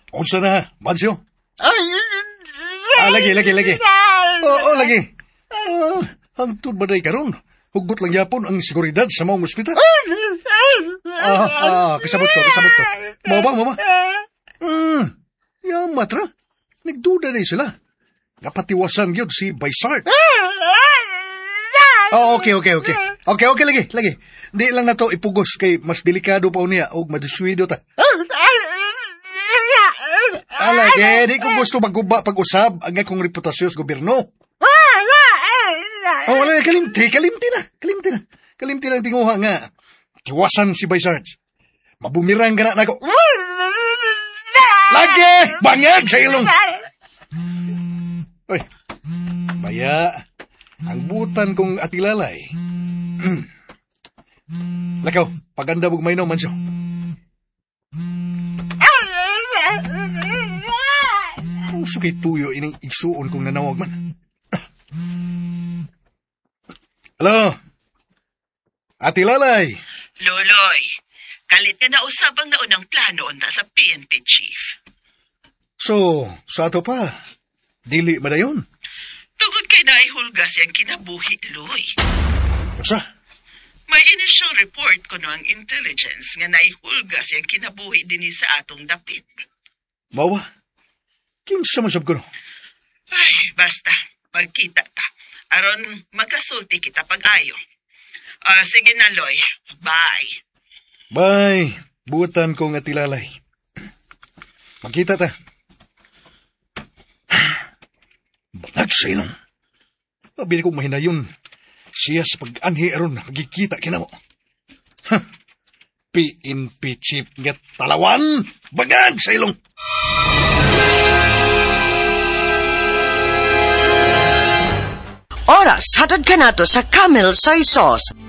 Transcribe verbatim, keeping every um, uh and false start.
Unsa na, Mansyo? Ah, lagi, lagi, lagi. Oo, oh, lagi. Ah, hangtod ba day karon? Hugot lang yapon ang seguridad sa maong ospital. Ah, ah, kasabot ko, kasabot ko. Mau ba, mau ba? Hmm, yamat ra. Nagduda na sila. Napatiwasan yun si Baysart. Oh, okay, okay, okay. Okay, okay, lagi, lagi. Di lang na to ipugos kay mas delikado pa niya o madiswido ta. Alage, di ko gusto magguba pag-usab ang akong reputasyon sa gobyerno. Oh, wala, kalimti, kalimti na, kalimti na. Kalimti lang tinguha nga. Tiwasan si Baysart. Mabumirang ka na nako. Lagi! Bangag sa ilong! Uy, baya, ang butan kong atilalay. Lakaw, paganda mong mayno, Mansyo. Ang sukay tuyo ining igsuon kong nanawag man. Hello? Atilalay! Loloy, kalit na nausabang na unang plano unta sa P N P chief. So, sa ato pa, dili ba na yun? Tugod kay naihulga siyang kinabuhi, Loy. Sa? May initial report ko no ang intelligence nga naihulga siyang kinabuhi din sa atong dapit. Mawa? Kinsa man sab ko no? Ay, basta, magkita ta. Aron magkasulti kita pag-ayo. Uh, sige na, Loy. Bye. Bye. Butan ko nga tilalay. Magkita ta. Balag sa ilong. Mabili kong mahinayon. Siya sa pag-anhi aron magkikita kina mo. Huh. P N P chief nga talawan. Bagag sa ilong. Oras, hatod ka na to sa Camel Soy Sauce.